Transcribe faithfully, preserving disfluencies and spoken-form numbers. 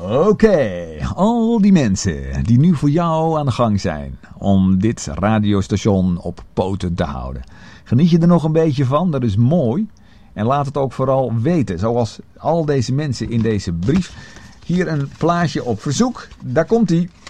Oké, okay, al die mensen die nu voor jou aan de gang zijn om dit radiostation op poten te houden. Geniet je er nog een beetje van? Dat is mooi. En laat het ook vooral weten, zoals al deze mensen in deze brief. Hier een plaatje op verzoek. Daar komt ie.